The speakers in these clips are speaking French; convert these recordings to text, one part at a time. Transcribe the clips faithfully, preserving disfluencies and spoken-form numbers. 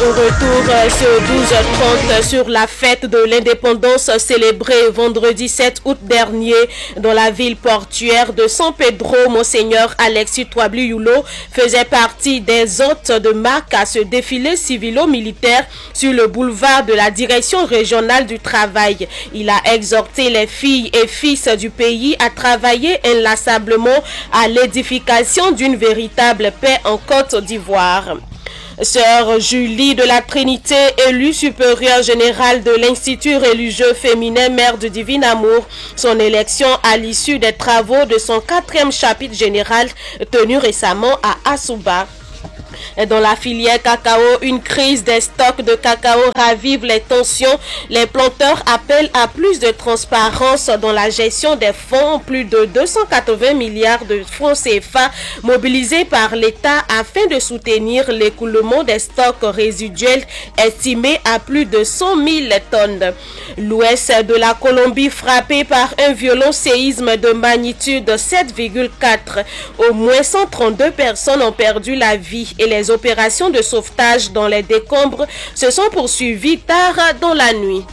Au retour ce douze trente sur la fête de l'indépendance célébrée vendredi sept août dernier dans la ville portuaire de San Pedro, Monseigneur Alexis Touably-Youlo faisait partie des hôtes de marque à ce défilé civilo-militaire sur le boulevard de la Direction régionale du travail. Il a exhorté les filles et fils du pays à travailler inlassablement à l'édification d'une véritable paix en Côte d'Ivoire. Sœur Julie de la Trinité, élue supérieure générale de l'Institut religieux féminin Mère du Divin Amour, son élection à l'issue des travaux de son quatrième chapitre général tenu récemment à Assouba. Dans la filière cacao, une crise des stocks de cacao ravive les tensions. Les planteurs appellent à plus de transparence dans la gestion des fonds, plus de deux cent quatre-vingts milliards de francs C F A mobilisés par l'État afin de soutenir l'écoulement des stocks résiduels estimés à plus de cent mille tonnes. L'ouest de la Colombie frappé par un violent séisme de magnitude sept virgule quatre. Au moins cent trente-deux personnes ont perdu la vie et les opérations de sauvetage dans les décombres se sont poursuivies tard dans la nuit.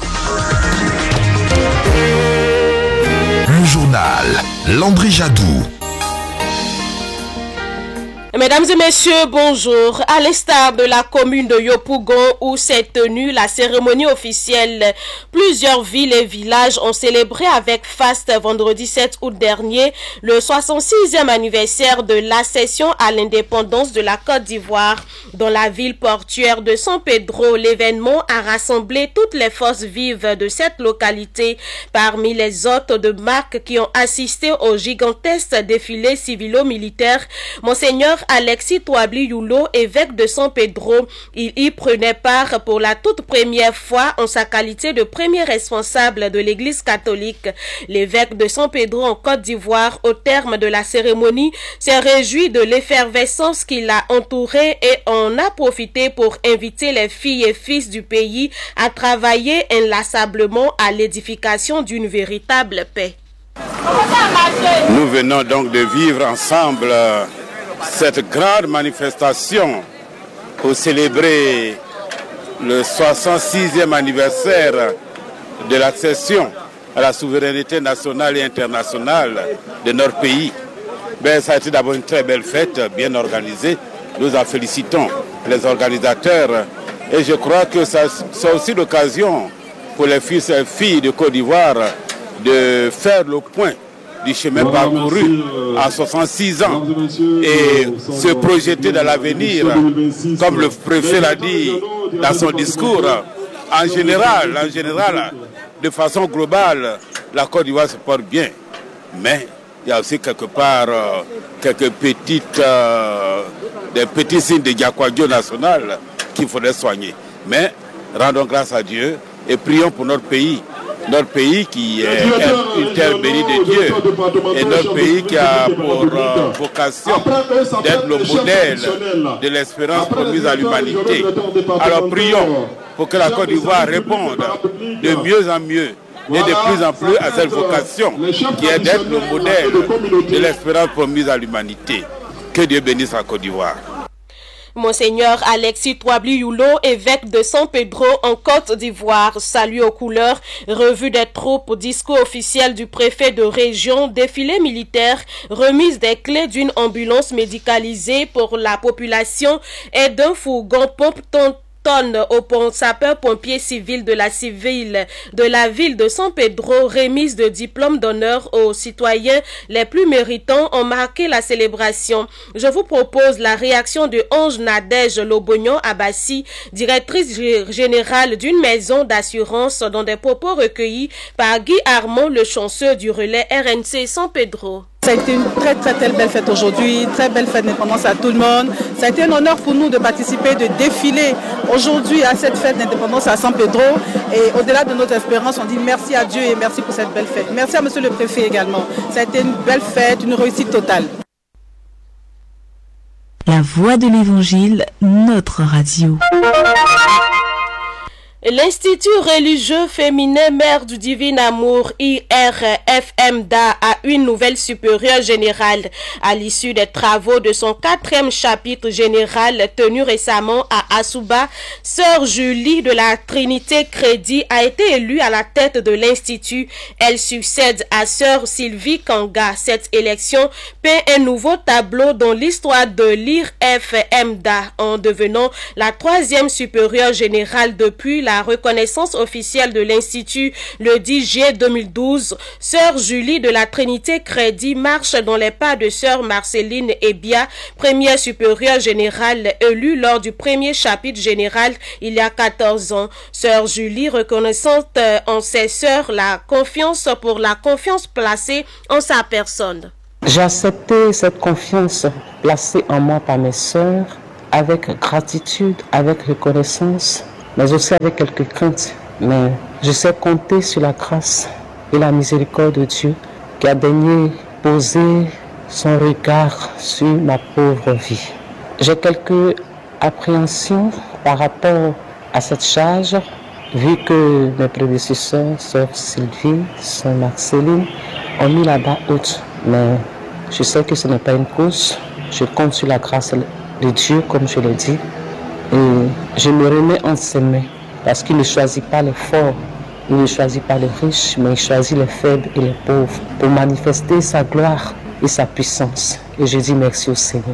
Le journal Landry Jadou. Mesdames et messieurs, bonjour. À l'instar de la commune de Yopougon où s'est tenue la cérémonie officielle, plusieurs villes et villages ont célébré avec faste vendredi sept août dernier le soixante-sixième anniversaire de l'accession à l'indépendance de la Côte d'Ivoire. Dans la ville portuaire de San Pedro, l'événement a rassemblé toutes les forces vives de cette localité. Parmi les hôtes de marque qui ont assisté au gigantesque défilé civilo-militaire, Monseigneur Alexis Touably-Youlo, évêque de San Pedro, il y prenait part pour la toute première fois en sa qualité de premier responsable de l'Église catholique. L'évêque de San Pedro en Côte d'Ivoire, au terme de la cérémonie, s'est réjoui de l'effervescence qui l'a entouré et en a profité pour inviter les filles et fils du pays à travailler inlassablement à l'édification d'une véritable paix. Nous venons donc de vivre ensemble cette grande manifestation pour célébrer le soixante-sixième anniversaire de l'accession à la souveraineté nationale et internationale de notre pays. Ben, ça a été d'abord une très belle fête, bien organisée. Nous en félicitons les organisateurs et je crois que ça, c'est aussi l'occasion pour les fils et filles de Côte d'Ivoire de faire le point du chemin voilà, parcouru à soixante-six ans et se projeter dans l'avenir, comme le préfet l'a dit dans son discours. En général, en général, de façon globale, la Côte d'Ivoire se porte bien, mais il y a aussi quelque part euh, quelques petites, euh, des petits signes de diaquadio national qu'il faudrait soigner. Mais rendons grâce à Dieu et prions pour notre pays. Notre pays qui est une terre bénie de Dieu et notre pays qui a pour euh, vocation d'être le modèle de l'espérance promise à l'humanité. Alors prions pour que la Côte d'Ivoire réponde de mieux en mieux et de plus en plus à cette vocation qui est d'être le modèle de l'espérance promise à l'humanité. Que Dieu bénisse la Côte d'Ivoire. Monseigneur Alexis Touably-Youlo, évêque de San Pedro en Côte d'Ivoire, salut aux couleurs, revue des troupes, discours officiel du préfet de région, défilé militaire, remise des clés d'une ambulance médicalisée pour la population et d'un fourgon pompe-tonne au pont sapeur-pompier civil de la civile de la ville de San Pedro, remise de diplômes d'honneur aux citoyens les plus méritants ont marqué la célébration. Je vous propose la réaction de Ange Nadège Lobognon Abassi, directrice générale d'une maison d'assurance, dans des propos recueillis par Guy Armand, le chanceux du relais R N C San Pedro. Ça a été une très très très belle fête aujourd'hui, très belle fête d'indépendance à tout le monde. Ça a été un honneur pour nous de participer, de défiler aujourd'hui à cette fête d'indépendance à San Pedro. Et au-delà de notre espérance, on dit merci à Dieu et merci pour cette belle fête. Merci à monsieur le préfet également. Ça a été une belle fête, une réussite totale. La voix de l'évangile, notre radio. L'Institut religieux féminin Mère du Divin Amour I R F M D A a une nouvelle supérieure générale. À l'issue des travaux de son quatrième chapitre général tenu récemment à Asuba, Sœur Julie de la Trinité Crédit a été élue à la tête de l'Institut. Elle succède à Sœur Sylvie Kanga. Cette élection peint un nouveau tableau dans l'histoire de l'I R F M D A en devenant la troisième supérieure générale depuis la reconnaissance officielle de l'Institut le dix juillet deux mille douze. Sœur Julie de la Trinité Crédit marche dans les pas de Sœur Marceline Ebia, première supérieure générale élue lors du premier chapitre général il y a quatorze ans. Sœur Julie reconnaissante en ses sœurs la confiance pour la confiance placée en sa personne. J'ai accepté cette confiance placée en moi par mes sœurs avec gratitude, avec reconnaissance, mais aussi avec quelques craintes. Mais je sais compter sur la grâce et la miséricorde de Dieu qui a daigné poser son regard sur ma pauvre vie. J'ai quelques appréhensions par rapport à cette charge, vu que mes prédécesseurs, Sœur Sylvie, Sœur Marceline, ont mis la barre haute. Mais je sais que ce n'est pas une cause. Je compte sur la grâce de Dieu, comme je l'ai dit. Et je me remets en ses mains, parce qu'il ne choisit pas les forts, il ne choisit pas les riches, mais il choisit les faibles et les pauvres pour manifester sa gloire et sa puissance. Et je dis merci au Seigneur.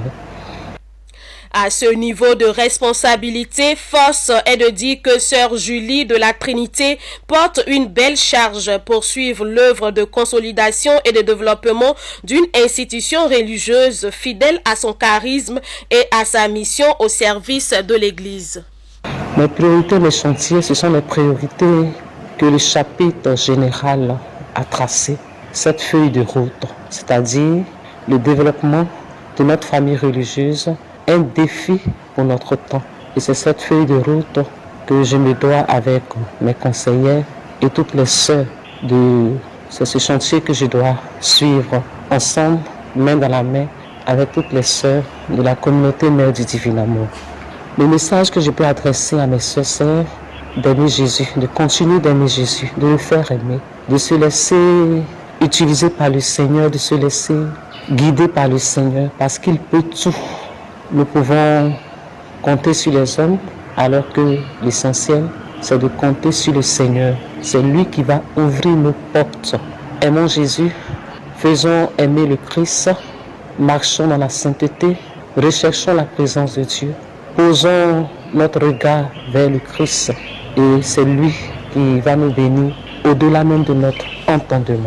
À ce niveau de responsabilité, force est de dire que Sœur Julie de la Trinité porte une belle charge pour suivre l'œuvre de consolidation et de développement d'une institution religieuse fidèle à son charisme et à sa mission au service de l'Église. Mes priorités, mes chantiers, ce sont les priorités que le chapitre général a tracées. Cette feuille de route, c'est-à-dire le développement de notre famille religieuse, un défi pour notre temps. Et c'est cette feuille de route que je me dois avec mes conseillères et toutes les sœurs. De... C'est ce chantier que je dois suivre ensemble, main dans la main, avec toutes les sœurs de la communauté Mère du Divin Amour. Le message que je peux adresser à mes sœurs, c'est d'aimer Jésus, de continuer d'aimer Jésus, de le faire aimer, de se laisser utiliser par le Seigneur, de se laisser guider par le Seigneur, parce qu'il peut tout. Nous pouvons compter sur les hommes, alors que l'essentiel, c'est de compter sur le Seigneur. C'est lui qui va ouvrir nos portes. Aimons Jésus, faisons aimer le Christ, marchons dans la sainteté, recherchons la présence de Dieu, posons notre regard vers le Christ et c'est lui qui va nous bénir au-delà même de notre entendement.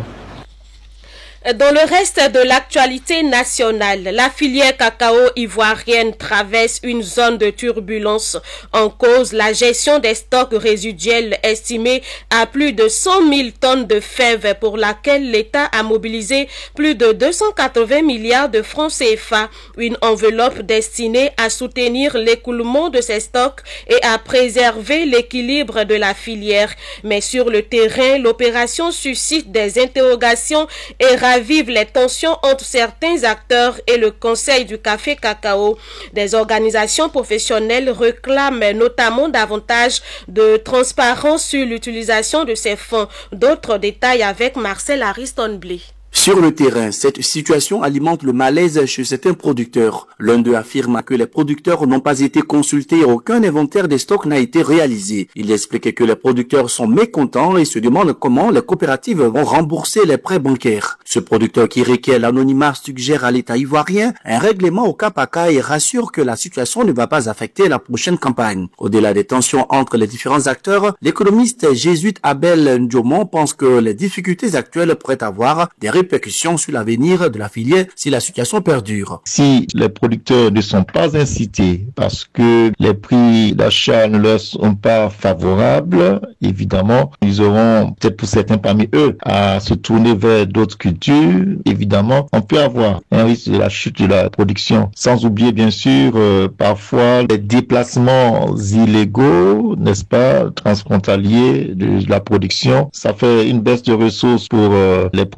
Dans le reste de l'actualité nationale, la filière cacao ivoirienne traverse une zone de turbulence. En cause, la gestion des stocks résiduels estimés à plus de cent mille tonnes de fèves pour laquelle l'État a mobilisé plus de deux cent quatre-vingts milliards de francs C F A, une enveloppe destinée à soutenir l'écoulement de ces stocks et à préserver l'équilibre de la filière. Mais sur le terrain, l'opération suscite des interrogations et ravive les tensions entre certains acteurs et le Conseil du café cacao. Des organisations professionnelles réclament notamment davantage de transparence sur l'utilisation de ces fonds. D'autres détails avec Marcel Ariston-Blé. Sur le terrain, cette situation alimente le malaise chez certains producteurs. L'un d'eux affirme que les producteurs n'ont pas été consultés et aucun inventaire des stocks n'a été réalisé. Il explique que les producteurs sont mécontents et se demandent comment les coopératives vont rembourser les prêts bancaires. Ce producteur qui requiert l'anonymat suggère à l'État ivoirien un règlement au cas par cas et rassure que la situation ne va pas affecter la prochaine campagne. Au-delà des tensions entre les différents acteurs, l'économiste jésuite Abel Ndiomon pense que les difficultés actuelles pourraient avoir des répercussions sur l'avenir de la filière si la situation perdure. Si les producteurs ne sont pas incités parce que les prix d'achat ne leur sont pas favorables, évidemment, ils auront peut-être pour certains parmi eux à se tourner vers d'autres cultures. Évidemment, on peut avoir un risque de la chute de la production. Sans oublier bien sûr euh, parfois les déplacements illégaux, n'est-ce pas, transfrontaliers de la production. Ça fait une baisse de ressources pour euh, les producteurs.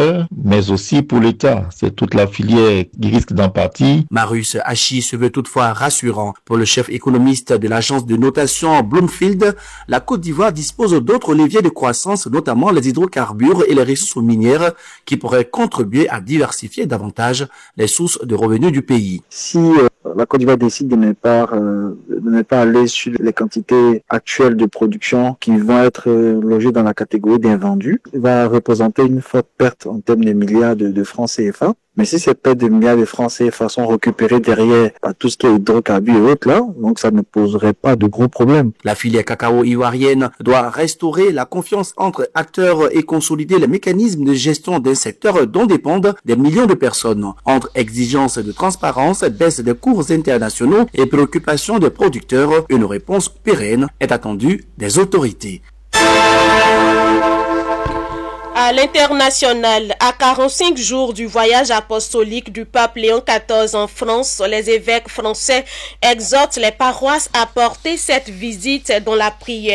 producteurs, mais aussi pour l'État. C'est toute la filière qui risque d'en partir. Marius Hachi se veut toutefois rassurant. Pour le chef économiste de l'agence de notation Bloomfield, la Côte d'Ivoire dispose d'autres leviers de croissance, notamment les hydrocarbures et les ressources minières, qui pourraient contribuer à diversifier davantage les sources de revenus du pays. Si euh, la Côte d'Ivoire décide de ne pas euh, de ne pas aller sur les quantités actuelles de production qui vont être euh, logées dans la catégorie d'invendus, va représenter une forte perte en termes de milliards de, de francs C F A. Mais si ces pertes de milliards de francs C F A sont récupérées derrière par tout ce qui est hydrocarbures et autres là, donc ça ne poserait pas de gros problèmes. La filière cacao ivoirienne doit restaurer la confiance entre acteurs et consolider les mécanismes de gestion d'un secteur dont dépendent des millions de personnes. Entre exigences de transparence, baisse des cours internationaux et préoccupations des producteurs, une réponse pérenne est attendue des autorités. À l'international, à quarante-cinq jours du voyage apostolique du pape Léon quatorze en France, les évêques français exhortent les paroisses à porter cette visite dans la prière.